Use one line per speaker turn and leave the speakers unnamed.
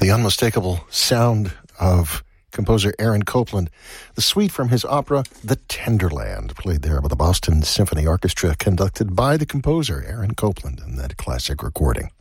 The unmistakable sound of composer Aaron Copland. The suite from his opera, The Tenderland, played there by the Boston Symphony Orchestra, conducted by the composer, Aaron Copland, in that classic recording.